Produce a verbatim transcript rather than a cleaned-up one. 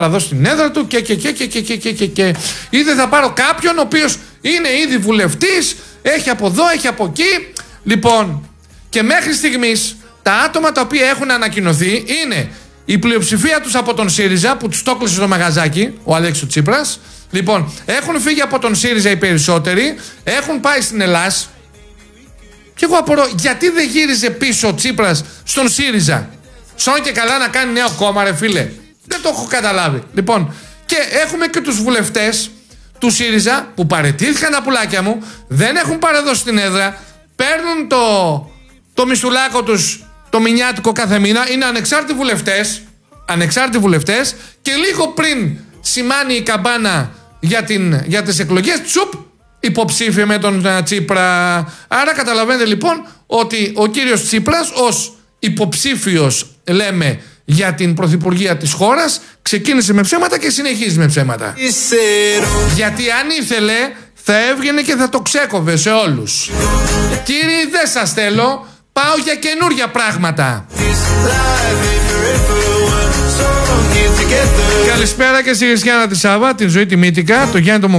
θα δώσει την έδρα του και και και και και και και και ή δεν θα πάρω κάποιον ο οποίος είναι ήδη βουλευτής, έχει από εδώ, έχει από εκεί. Λοιπόν, και μέχρι στιγμής τα άτομα τα οποία έχουν ανακοινωθεί είναι η πλειοψηφία τους από τον ΣΥΡΙΖΑ που τους το έκλεισε στο μαγαζάκι, ο Αλέξης Τσίπρας. Λοιπόν, έχουν φύγει από τον ΣΥΡΙΖΑ οι περισσότεροι, έχουν πάει στην Ελλάς. Και εγώ απορώ, γιατί δεν γύριζε πίσω ο Τσίπρας στον ΣΥΡΙΖΑ? Σόν και καλά να κάνει νέο κόμμα, ρε φίλε. Δεν το έχω καταλάβει. Λοιπόν, και έχουμε και τους βουλευτές του ΣΥΡΙΖΑ που παραιτήθηκαν τα πουλάκια μου, δεν έχουν παραδώσει την έδρα, παίρνουν το, το μισθουλάκο τους, το μηνιάτικο κάθε μήνα, είναι ανεξάρτητοι βουλευτές, ανεξάρτητοι βουλευτές και λίγο πριν σημάνει η καμπάνα για, την, για τις εκλογές, τσουπ, υποψήφιο με τον uh, Τσίπρα. Άρα καταλαβαίνετε λοιπόν ότι ο κύριος Τσίπρας ως υποψήφιος, λέμε, για την πρωθυπουργία της χώρας ξεκίνησε με ψέματα και συνεχίζει με ψέματα. Γιατί αν ήθελε θα έβγαινε και θα το ξέκοβε σε όλους. Κύριοι, δεν σας θέλω, πάω για καινούρια πράγματα. Καλησπέρα και στη Χριστιανά τη Σάβα, την Ζωή τη Μύτικα, το Γιάννη το